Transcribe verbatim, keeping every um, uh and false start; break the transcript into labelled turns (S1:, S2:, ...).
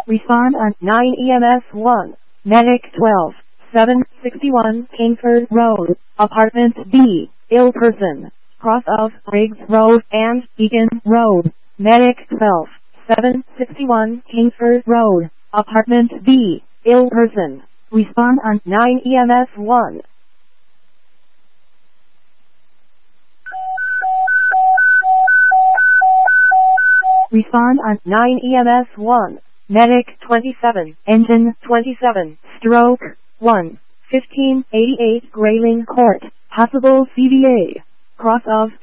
S1: Respond on nine E M S one. Medic twelve. seven sixty-one Kingsford Road, Apartment B, ill person, cross of Briggs Road and Beacon Road. Medic twelve. seven sixty-one Kingsford Road, Apartment B, ill person. Respond on nine E M S one. Respond on nine E M S one. Medic twenty-seven, engine twenty-seven, stroke one, fifteen eighty-eight Grayling Court, possible C V A, cross of